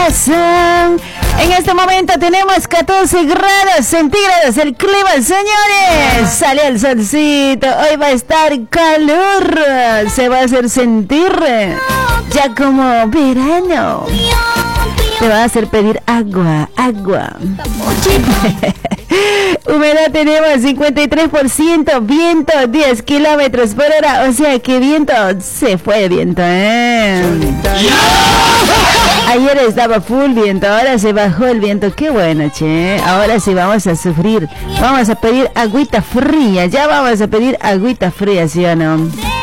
En este momento tenemos 14 grados centígrados el clima, señores. Sale el solcito, hoy va a estar calor, se va a hacer sentir ya como verano. Te va a hacer pedir agua. Humedad tenemos 53%, viento 10 kilómetros por hora, o sea que viento, se fue viento, Ayer estaba full viento, ahora se bajó el viento, qué bueno, che. Ahora sí vamos a sufrir, vamos a pedir agüita fría, ya vamos a pedir agüita fría, ¿sí o no?